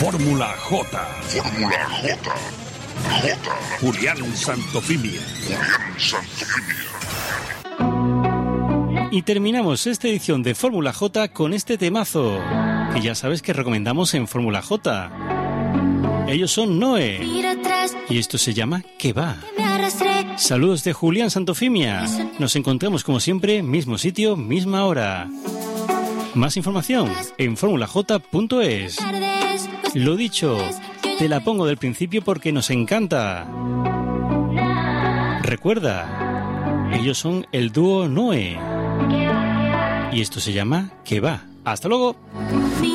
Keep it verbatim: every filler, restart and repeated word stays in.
Fórmula J. Fórmula J. J. Julián Santofimia. Julián Santofimia. Y terminamos esta edición de Fórmula J con este temazo, que ya sabes que recomendamos en Fórmula J. Ellos son Noé. Y esto se llama ¿Qué va? Saludos de Julián Santofimia. Nos encontramos como siempre, mismo sitio, misma hora. Más información en fórmula j punto es. Lo dicho, te la pongo del principio porque nos encanta. Recuerda, ellos son el dúo Noé. Y esto se llama ¿Qué va? Hasta luego.